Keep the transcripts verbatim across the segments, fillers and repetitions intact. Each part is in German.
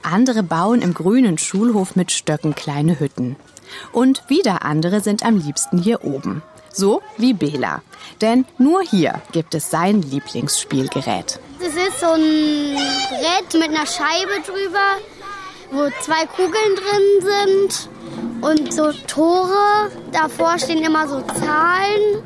Andere bauen im grünen Schulhof mit Stöcken kleine Hütten. Und wieder andere sind am liebsten hier oben. So wie Bela. Denn nur hier gibt es sein Lieblingsspielgerät. Das ist so ein Brett mit einer Scheibe drüber, wo zwei Kugeln drin sind und so Tore. Davor stehen immer so Zahlen.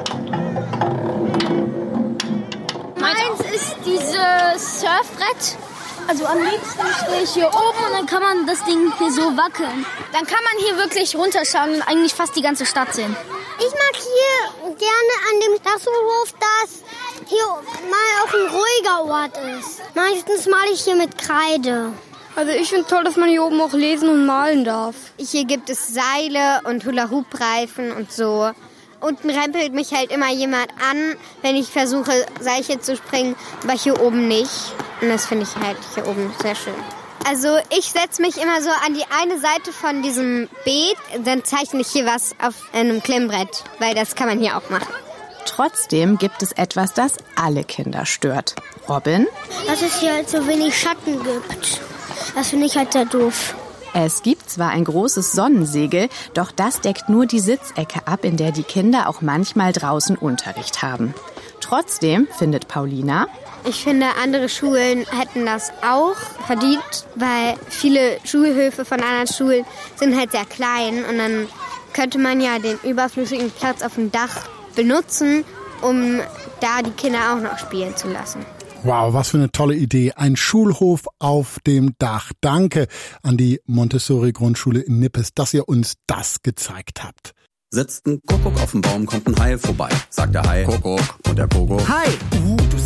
Meins ist dieses Surfbrett. Also am liebsten stehe ich hier oben und dann kann man das Ding hier so wackeln. Dann kann man hier wirklich runterschauen und eigentlich fast die ganze Stadt sehen. Ich mag hier gerne an dem Schulhof, dass hier mal auch ein ruhiger Ort ist. Meistens male ich hier mit Kreide. Also ich finde es toll, dass man hier oben auch lesen und malen darf. Hier gibt es Seile und Hula-Hoop-Reifen und so. Unten rempelt mich halt immer jemand an, wenn ich versuche, Seilchen zu springen, aber hier oben nicht. Und das finde ich halt hier oben sehr schön. Also ich setze mich immer so an die eine Seite von diesem Beet, dann zeichne ich hier was auf einem Klemmbrett, weil das kann man hier auch machen. Trotzdem gibt es etwas, das alle Kinder stört. Robin? Dass es hier halt so wenig Schatten gibt. Das finde ich halt sehr doof. Es gibt zwar ein großes Sonnensegel, doch das deckt nur die Sitzecke ab, in der die Kinder auch manchmal draußen Unterricht haben. Trotzdem findet Paulina: Ich finde, andere Schulen hätten das auch verdient, weil viele Schulhöfe von anderen Schulen sind halt sehr klein und dann könnte man ja den überflüssigen Platz auf dem Dach benutzen, um da die Kinder auch noch spielen zu lassen. Wow, was für eine tolle Idee. Ein Schulhof auf dem Dach. Danke an die Montessori-Grundschule in Nippes, dass ihr uns das gezeigt habt. Sitzt ein Kuckuck auf dem Baum, kommt ein Hai vorbei. Sagt der Hai, Kuckuck. Und der Kuckuck: Hi! Uh, du